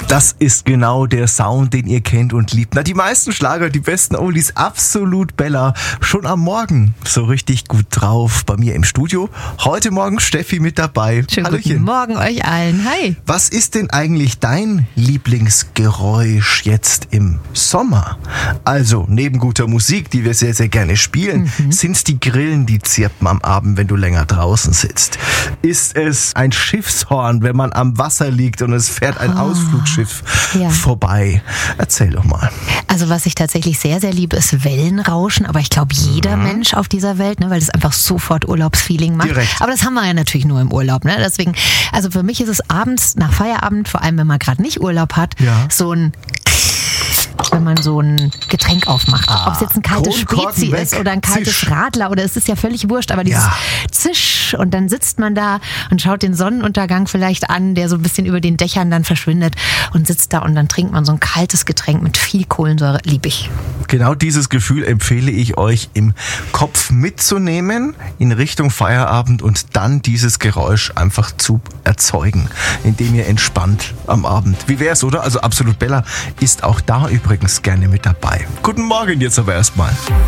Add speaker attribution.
Speaker 1: Das ist genau der Sound, den ihr kennt und liebt. Na, die meisten Schlager, die besten Oldies, absolut Bella. Schon am Morgen so richtig gut drauf bei mir im Studio. Heute Morgen Steffi mit dabei.
Speaker 2: Schönen
Speaker 1: Hallöchen.
Speaker 2: guten Morgen euch allen. Hi.
Speaker 1: Was ist denn eigentlich dein Lieblingsgeräusch jetzt im Sommer? Also, neben guter Musik, die wir sehr, sehr gerne spielen, sind es die Grillen, die zirpen am Abend, wenn du länger draußen sitzt? Ist es ein Schiffshorn, wenn man am Wasser liegt und es fährt ein Ausflugsschiff vorbei? Erzähl doch mal.
Speaker 2: Also was ich tatsächlich sehr, sehr liebe, ist Wellenrauschen. Aber ich glaube, jeder Mensch auf dieser Welt, ne, weil das einfach sofort Urlaubsfeeling macht.
Speaker 1: Direkt.
Speaker 2: Aber das haben wir ja natürlich nur im Urlaub. Ne? Deswegen, also für mich ist es abends nach Feierabend, vor allem wenn man gerade nicht Urlaub hat, so ein... wenn man so ein Getränk aufmacht. Ob es jetzt ein kaltes
Speaker 1: Kronkorken
Speaker 2: Spezi
Speaker 1: weg,
Speaker 2: ist oder ein kaltes
Speaker 1: Zisch.
Speaker 2: Radler oder es ist ja völlig wurscht, aber dieses Zisch und dann sitzt man da und schaut den Sonnenuntergang vielleicht an, der so ein bisschen über den Dächern dann verschwindet und sitzt da und dann trinkt man so ein kaltes Getränk mit viel Kohlensäure. Lieb ich.
Speaker 1: Genau dieses Gefühl empfehle ich euch im Kopf mitzunehmen in Richtung Feierabend und dann dieses Geräusch einfach zu erzeugen, indem ihr entspannt am Abend. Wie wär's, oder? Also Absolut Bella ist auch da übrigens gerne mit dabei. Guten Morgen jetzt aber erstmal.